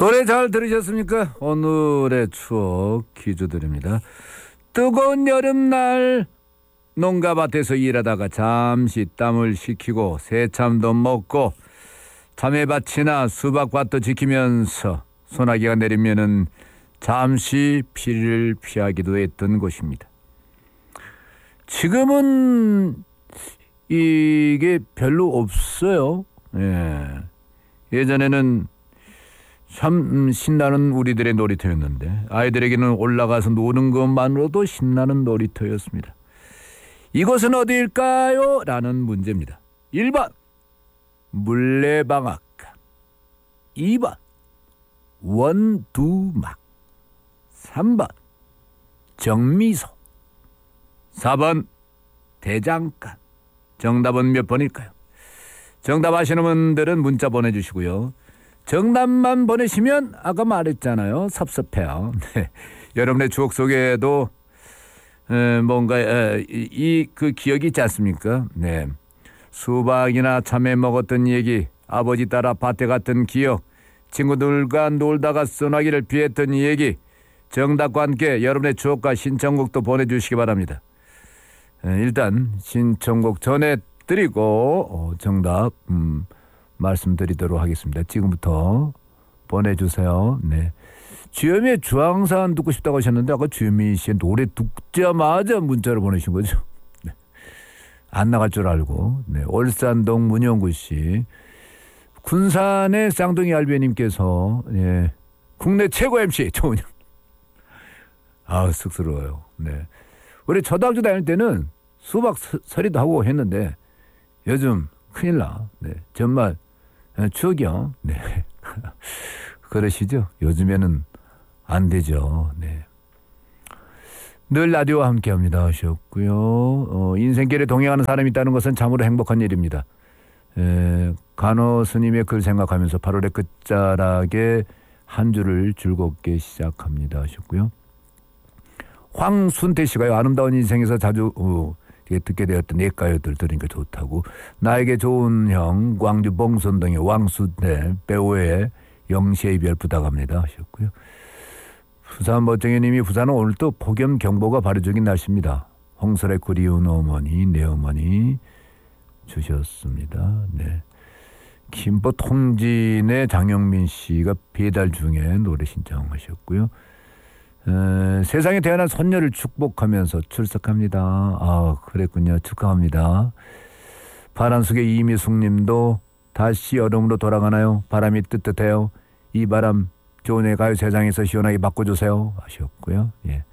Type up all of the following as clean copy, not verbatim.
노래 잘 들으셨습니까? 오늘의 추억 퀴즈 드립니다. 뜨거운 여름날 농가밭에서 일하다가 잠시 땀을 식히고 새참도 먹고 자매밭이나 수박밭도 지키면서 소나기가 내리면은 잠시 피를 피하기도 했던 곳입니다. 지금은 이게 별로 없어요. 예전에는 참 신나는 우리들의 놀이터였는데 아이들에게는 올라가서 노는 것만으로도 신나는 놀이터였습니다. 이곳은 어디일까요? 라는 문제입니다. 1번 물레방앗간, 2번 원두막, 3번 정미소, 4번 대장간. 정답은 몇 번일까요? 정답 아시는 분들은 문자 보내주시고요. 정답만 보내시면 아까 말했잖아요. 섭섭해요. 네. 여러분의 추억 속에도 뭔가 그 기억이 있지 않습니까? 네. 수박이나 참외 먹었던 얘기, 아버지 따라 밭에 갔던 기억, 친구들과 놀다가 소나기를 피했던 얘기, 정답과 함께 여러분의 추억과 신청곡도 보내주시기 바랍니다. 일단 신청곡 전해드리고 정답 말씀드리도록 하겠습니다. 지금부터 보내주세요. 네. 주현미의 주황산 듣고 싶다고 하셨는데 아까 주현미 씨의 노래 듣자마자 문자를 보내신 거죠. 네. 안 나갈 줄 알고. 네. 올산동 문영구 씨, 군산의 쌍둥이 알비님께서 국내 최고 MC 조은영. 쑥스러워요. 네. 우리 초등학교 다닐 때는 수박 서리도 하고 했는데 요즘 큰일 나. 네. 정말 추억이요. 네. 그러시죠? 요즘에는 안 되죠. 네. 늘 라디오와 함께합니다 하셨고요. 인생길에 동행하는 사람이 있다는 것은 참으로 행복한 일입니다. 간호 스님의 글 생각하면서 8월의 끝자락에 한 주를 즐겁게 시작합니다 하셨고요. 황순태 씨가요. 아름다운 인생에서 자주 듣게 되었던 옛가요들 들으니까 좋다고. 나에게 좋은 형 광주 봉선동의 왕순태 배우의 영시의 이별 부탁합니다 하셨고요. 부산 멋쟁이님이 부산은 오늘 또 폭염경보가 발효 중인 날씨입니다. 홍설의 그리운 어머니 내 어머니 주셨습니다. 네. 김포 통진의 장영민 씨가 배달 중에 노래 신청하셨고요. 세상에 태어난 손녀를 축복하면서 출석합니다. 그랬군요. 축하합니다. 파란숙의 이미숙 님도 다시 여름으로 돌아가나요? 바람이 뜨뜻해요. 이 바람 좋은 가요 세상에서 시원하게 바꿔주세요 하셨고요. 예.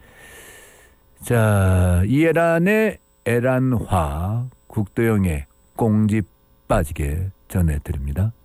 자, 이에란의 에란화, 국도영의 꽁지 빠지게 전해드립니다.